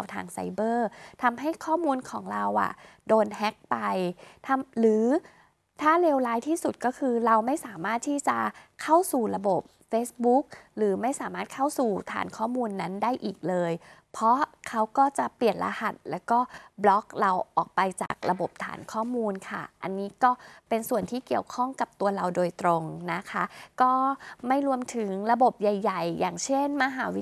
ทางไซเบอร์ทำให้ข้อมูลของเราโดนแฮ็กไปหรือถ้าเลวร้ายที่สุดก็คือเราไม่สามารถที่จะเข้าสู่ระบบ Facebook หรือไม่สามารถเข้าสู่ฐานข้อมูลนั้นได้อีกเลยเพราะเขาก็จะเปลี่ยนรหัสแล้วก็บล็อกเราออกไปจากระบบฐานข้อมูลค่ะอันนี้ก็เป็นส่วนที่เกี่ยวข้องกับตัวเราโดยตรงนะคะก็ไม่รวมถึงระบบใหญ่ๆอย่างเช่นมหาวิ